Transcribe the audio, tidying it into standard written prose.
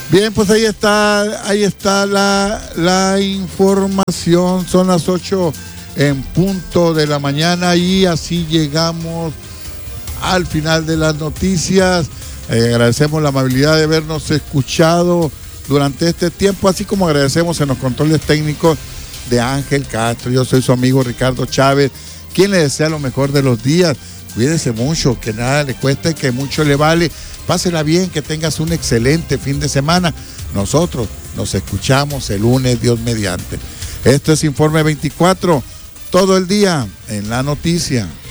Bien, pues ahí está la información. Son las 8 en punto de la mañana y así llegamos al final de las noticias. Agradecemos la amabilidad de habernos escuchado durante este tiempo, así como agradecemos en los controles técnicos de Ángel Castro. Yo soy su amigo Ricardo Chávez, quien le desea lo mejor de los días. Cuídese mucho, que nada le cueste, que mucho le vale. Pásela bien, que tengas un excelente fin de semana. Nosotros nos escuchamos el lunes, Dios mediante. Esto es Informe 24, todo el día en la noticia.